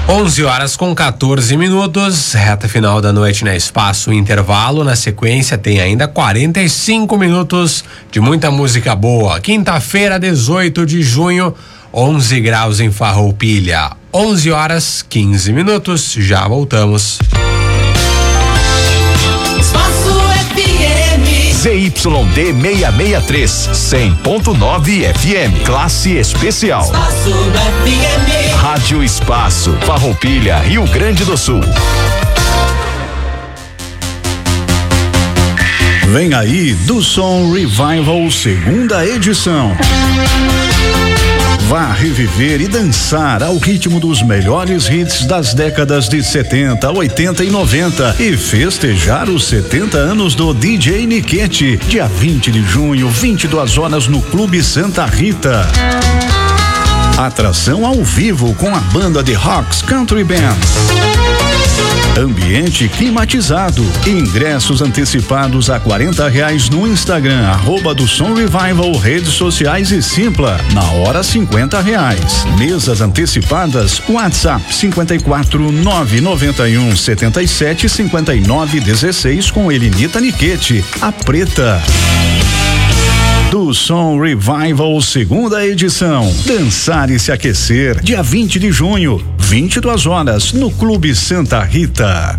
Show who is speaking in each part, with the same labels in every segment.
Speaker 1: 11h14, reta final da noite na Espaço Intervalo. Na sequência tem ainda 45 minutos de muita música boa. Quinta-feira, 18 de junho, 11 graus em Farroupilha. 11h15, já voltamos.
Speaker 2: ZYD 663, 100.9 FM, classe especial.
Speaker 3: Espaço FM.
Speaker 2: Rádio Espaço, Farroupilha, Rio Grande do Sul.
Speaker 4: Vem aí do Som Revival, segunda edição. Vá reviver e dançar ao ritmo dos melhores hits das décadas de 70, 80 e 90 e festejar os 70 anos do DJ Niquete, dia 20 de junho, 22 horas no Clube Santa Rita. Atração ao vivo com a banda de Rocks Country Band. Ambiente climatizado. Ingressos antecipados a R$40 no Instagram, @do Som Revival, redes sociais e Simpla. Na hora R$50. Mesas antecipadas, WhatsApp 54 991 77 59 16 com Elinita Niquete, a Preta. Do Som Revival, segunda edição. Dançar e se aquecer, dia 20 de junho, 22 horas, no Clube Santa Rita.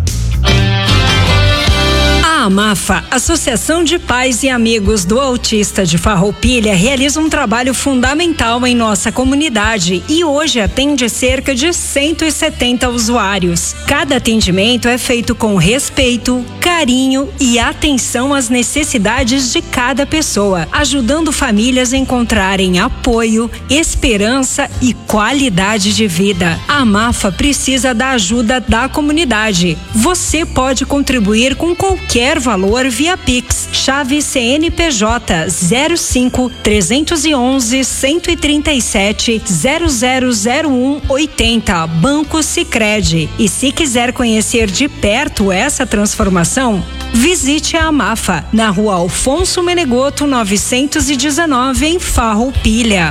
Speaker 5: A AMAFA, Associação de Pais e Amigos do Autista de Farroupilha, realiza um trabalho fundamental em nossa comunidade e hoje atende cerca de 170 usuários. Cada atendimento é feito com respeito, carinho e atenção às necessidades de cada pessoa, ajudando famílias a encontrarem apoio, esperança e qualidade de vida. A AMAFA precisa da ajuda da comunidade. Você pode contribuir com qualquer valor via Pix, chave CNPJ 05 311 137 0001 80, Banco Sicredi. E se quiser conhecer de perto essa transformação, visite a AMAFA na Rua Alfonso Menegoto 919 em Farroupilha.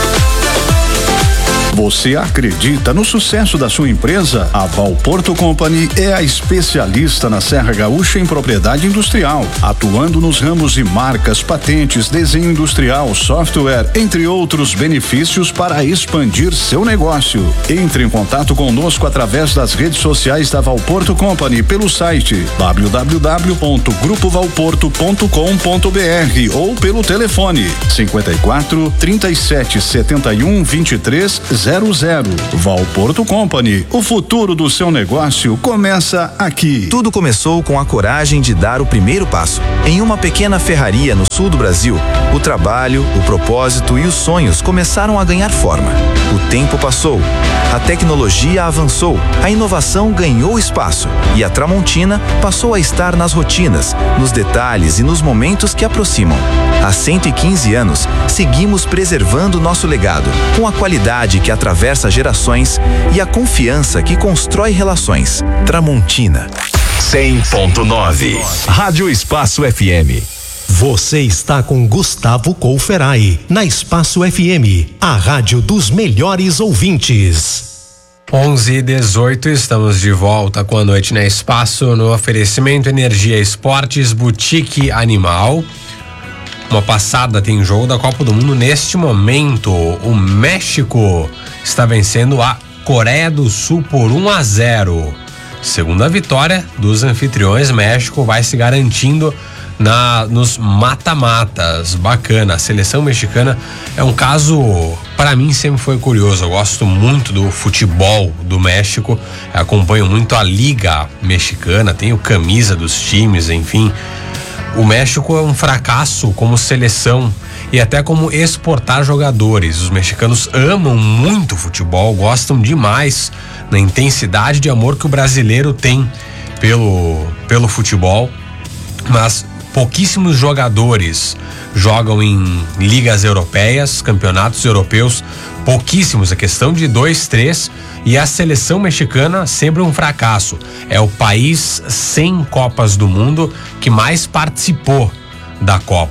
Speaker 4: Você acredita no sucesso da sua empresa? A Valporto Company é a especialista na Serra Gaúcha em propriedade industrial, atuando nos ramos de marcas, patentes, desenho industrial, software, entre outros benefícios para expandir seu negócio. Entre em contato conosco através das redes sociais da Valporto Company pelo site www.grupovalporto.com.br ou pelo telefone 54 37 71 23 00. Valporto Company, o futuro do seu negócio começa aqui.
Speaker 6: Tudo começou com a coragem de dar o primeiro passo. Em uma pequena ferraria no sul do Brasil, o trabalho, o propósito e os sonhos começaram a ganhar forma. O tempo passou, a tecnologia avançou, a inovação ganhou espaço e a Tramontina passou a estar nas rotinas, nos detalhes e nos momentos que aproximam. Há 115 anos, seguimos preservando nosso legado, com a qualidade que atravessa gerações e a confiança que constrói relações. Tramontina
Speaker 2: 100.9 Rádio Espaço FM.
Speaker 7: Você está com Gustavo Couferai na Espaço FM, a rádio dos melhores ouvintes.
Speaker 1: 11h18, estamos de volta com a noite na Espaço no oferecimento Energia Esportes, Boutique Animal. Uma passada, tem jogo da Copa do Mundo neste momento. O México está vencendo a Coreia do Sul por 1-0. Segunda vitória dos anfitriões, México vai se garantindo nos mata-matas. Bacana, a seleção mexicana é um caso, para mim sempre foi curioso. Eu gosto muito do futebol do México, acompanho muito a liga mexicana, tenho camisa dos times, enfim. O México é um fracasso como seleção e até como exportar jogadores. Os mexicanos amam muito futebol, gostam demais da intensidade de amor que o brasileiro tem pelo futebol, mas pouquíssimos jogadores jogam em ligas europeias, campeonatos europeus, pouquíssimos, a questão de 2, 3, e a seleção mexicana sempre um fracasso. É o país sem Copas do Mundo que mais participou da Copa.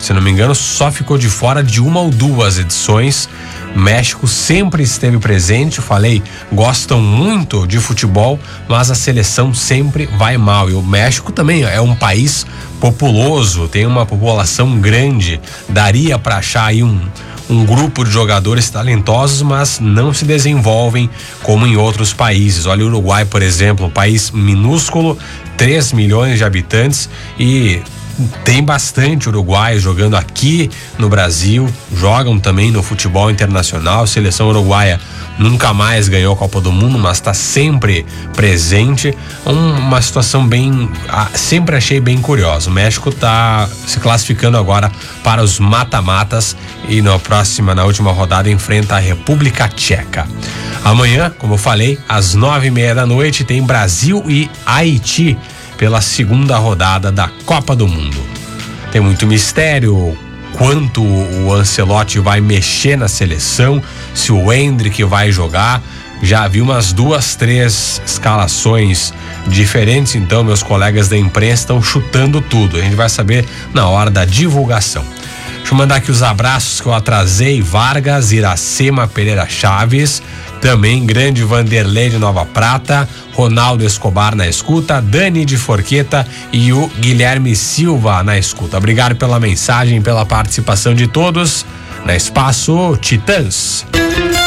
Speaker 1: Se não me engano, só ficou de fora de uma ou duas edições. México sempre esteve presente, eu falei, gostam muito de futebol, mas a seleção sempre vai mal. E o México também é um país populoso, tem uma população grande, daria para achar aí um grupo de jogadores talentosos, mas não se desenvolvem como em outros países. Olha o Uruguai, por exemplo, um país minúsculo, 3 milhões de habitantes, e tem bastante uruguaios jogando aqui no Brasil, jogam também no futebol internacional. A seleção uruguaia nunca mais ganhou a Copa do Mundo, mas está sempre presente. Uma situação sempre achei bem curiosa. O México está se classificando agora para os mata-matas e na última rodada enfrenta a República Tcheca. Amanhã, como eu falei, às 9:30 da noite tem Brasil e Haiti pela segunda rodada da Copa do Mundo. Tem muito mistério quanto o Ancelotti vai mexer na seleção, se o Endrick vai jogar. Já vi umas 2, 3 escalações diferentes, então meus colegas da imprensa estão chutando tudo. A gente vai saber na hora da divulgação. Deixa eu mandar aqui os abraços que eu atrasei. Vargas, Iracema Pereira Chaves, também grande Vanderlei de Nova Prata, Ronaldo Escobar na escuta, Dani de Forqueta e o Guilherme Silva na escuta. Obrigado pela mensagem, pela participação de todos na Espaço Titãs.